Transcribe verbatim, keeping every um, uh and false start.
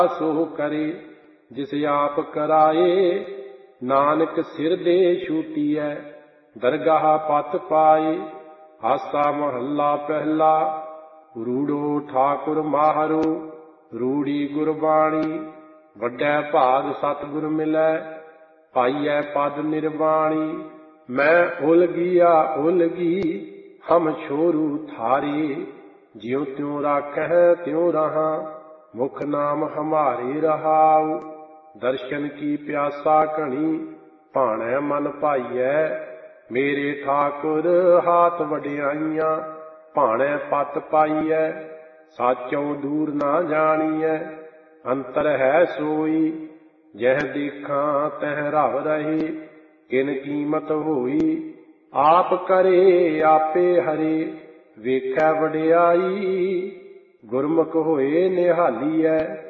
ਸੋ ਕਰੇ ਜਿਸ ਆਪ ਕਰਾਏ। ਨਾਨਕ ਸਿਰ ਦੇ ਛੂਟੀਐ ਦਰਗਾਹ ਪਤ ਪਾਏ। ਆਸਾ ਮਹੱਲਾ ਪਹਿਲਾ। ਰੂੜੋ ਠਾਕੁਰ ਮਾਹਰੋ ਰੂੜੀ ਗੁਰਬਾਣੀ। ਵੱਡੈ ਭਾਗ ਸਤਿਗੁਰ ਮਿਲੈ ਪਾਈਐ ਪਦ ਨਿਰਵਾਣੀ। ਮੈਂ ਉਲਗੀਆ ਉਲਗੀ ਹਮ ਛੋਰੂ ਥਾਰੇ। ਜਿਉ ਤਿਉ ਰਾਖਹਿ ਤਿਉ ਰਹਾ ਮੁਖ ਨਾਮ ਹਮਾਰੇ ਰਹਾਉ। ਦਰਸ਼ਨ ਕੀ ਪਿਆਸਾ ਘਣੀ ਭਾਣੈ ਮਨ ਭਾਈਐ। ਮੇਰੇ ਠਾਕੁਰ ਹਾਥ ਵਡਿਆਈਆਂ ਭਾਣੈ ਪਤ ਪਾਈਐ। ਸਾਚਉ ਦੂਰ ਨਾ ਜਾਣੀਐ ਅੰਤਰ ਹੈ ਸੋਈ। ਜਹ ਦੇਖਾਂ ਤਹ ਰਵ ਰਹੇ ਕਿਨ ਕੀਮਤ ਹੋਈ। ਆਪ ਕਰੇ ਆਪੇ ਹਰੇ ਵੇਖੈ ਵਡਿਆਈ। ਗੁਰਮੁਖ ਹੋਏ ਨਿਹਾਲੀਐ